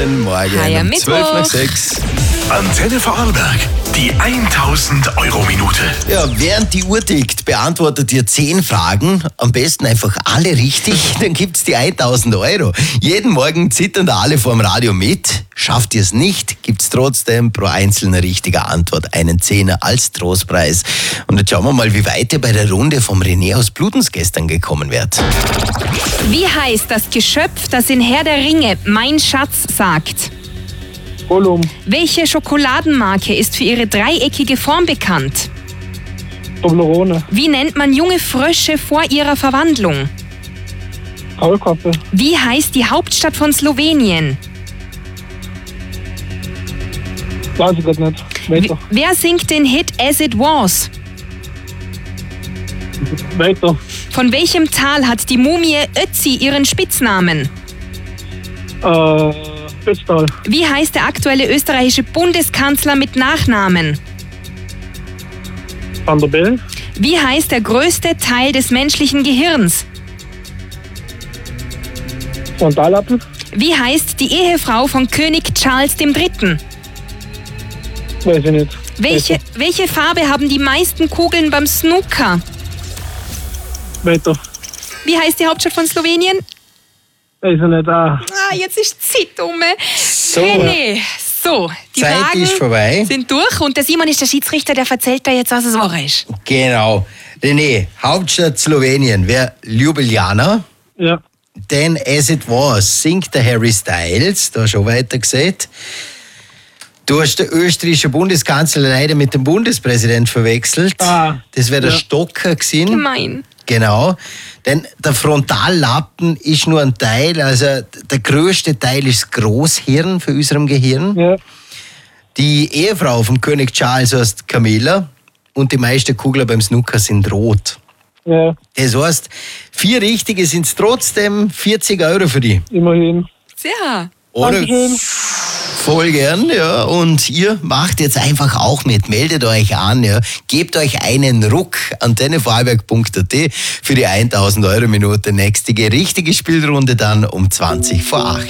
Guten Morgen, Hi, um 12 nach 6. Antenne Vorarlberg, die 1000-Euro-Minute. Ja, während die Uhr tickt, beantwortet ihr 10 Fragen. Am besten einfach alle richtig, dann gibt's die 1000 Euro. Jeden Morgen zittern da alle vorm Radio mit. Schafft ihr es nicht, gibt's trotzdem pro einzelne richtige Antwort einen Zehner als Trostpreis. Und jetzt schauen wir mal, wie weit ihr bei der Runde vom René aus Bludenz gestern gekommen wärt. Wie heißt das Geschöpf, das in Herr der Ringe mein Schatz sagt? Gollum, Welche Schokoladenmarke ist für ihre dreieckige Form bekannt? Toblerone, Wie nennt man junge Frösche vor ihrer Verwandlung? Kaulquappe, Wie heißt die Hauptstadt von Slowenien? weiß ich gerade nicht. Weiter, Wer singt den Hit As It Was? weiter, Von welchem Tal hat die Mumie Ötzi ihren Spitznamen? Ötztal, Wie heißt der aktuelle österreichische Bundeskanzler mit Nachnamen? Van der Bellen, Wie heißt der größte Teil des menschlichen Gehirns? Frontalappen, Wie heißt die Ehefrau von König Charles III.? weiß ich nicht. Welche Farbe haben die meisten Kugeln beim Snooker? Weiter, Wie heißt die Hauptstadt von Slowenien? weiß ich nicht. Jetzt ist die Zeit um. So, René, so, die Zeit Fragen ist vorbei. sind durch und der Simon ist der Schiedsrichter, der erzählt da jetzt, was es war ist. Genau. René, Hauptstadt Slowenien wäre Ljubljana. Ja, Denn As It Was singt der Harry Styles, da schon weiter gesehen. Du hast den österreichischen Bundeskanzler leider mit dem Bundespräsident verwechselt. Das wäre der ja. Stocker gewesen. Gemein. Genau. Denn der Frontallappen ist nur ein Teil, also der größte Teil ist das Großhirn für unserem Gehirn. ja, Die Ehefrau vom König Charles heißt Camilla und die meisten Kugeln beim Snooker sind rot. ja, Das heißt, 4 richtige sind es trotzdem 40 Euro für die. immerhin. Sehr. Oder? Dankeschön. Voll gern, ja. Und ihr macht jetzt einfach auch mit. Meldet euch an, ja. Gebt euch einen Ruck. antennevorarlberg.at für die 1000 Euro Minute. Nächste richtige Spielrunde dann um 20 vor 8.